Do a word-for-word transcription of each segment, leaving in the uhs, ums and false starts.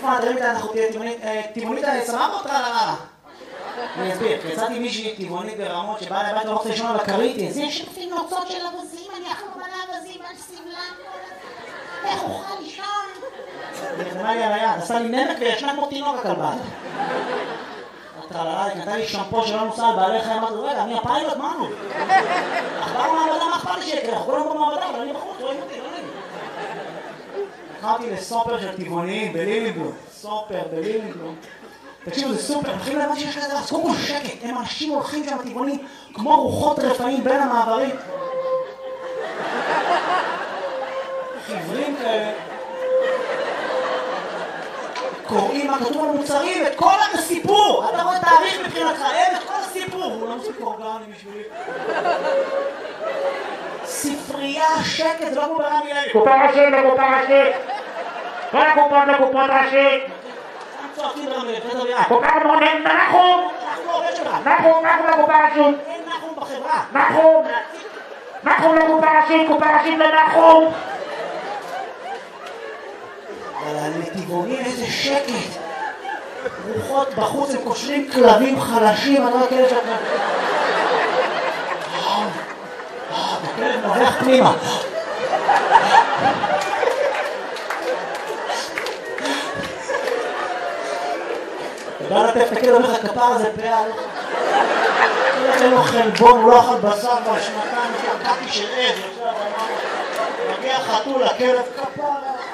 תשמע, תראי מתי אנחנו תהיה טבעונית סבבה או טרללה? אני אסביר, כי יצאתי מישהי טבעונית ברמות שבאה לבית לא רוצה לשמוע על הקריטי. זה שותפים נוצות של אבזים, אני אכלו מלא אבזים על סבלם. איך אוכל לישון? היא נתנה לי על היד, עשה לי נמק וישנה כמו תינוק הכלבה. הטרללה, היא נתנה לי שמפו שלא נוסע על בעלי חיים, אמרתי, רגע, אני הפיילוט, מה נו? אכבר מעבדה, מה אכפת לי שיקרה? אנחנו כולם במעבדה, אבל אני בחוץ, רואים אותי, לא נעים. לקחתי לסופר של טבעוניים בלילינבלום, סופר בלילינבלום. תקשיבו, זה סופר, מתחילים להבן שיש כזה, אז קודם כל שקט, הם אנשים הולכים שם טבעונים כמו רוחות רפאים בין המעברים. חברים כאלה. קוראים מה כתוב על מוצרים, את כל הסיפור. אתה רואה תאריך מבחינתך, אין את כל הסיפור. הוא לא מספיק אורגני בשבילי. ספרייה, שקט, זה לא כמו ברמי לוי. קופה ראשית לקופה ראשית. כל הקופות לקופות ראשית. צועקים ברמי לוי. קופה מונן, נחום. אנחנו לא עובד שלך. נחום, נחום לקופה ראשית. אין נחום בחברה. נחום. נחום לקופה ראשית, קופה ראשית לנחום. אבל הנתיבונים איזה שקט. רוחות בחוץ, הם קושרים כלבים חלשים, אני לא כאלה שאתה... הכלב נובח פנימה. אתה יודע לתת את הכלב, אומר לך כפר הזה פעל. אין לו חלבון, הוא לא אכל בשר בשנתיים, שקעתי של עז, מגיע חתול, הכלב כפר.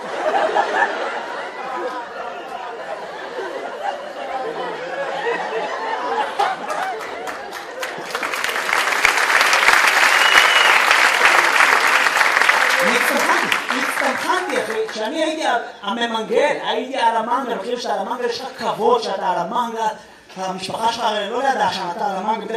כשאני הייתי הממנגל, הייתי על המנגל, אני חושב שאתה על המנגל יש לך כבוד שאתה על המנגל, המשפחה שלך לא ידעה שאתה על המנגל.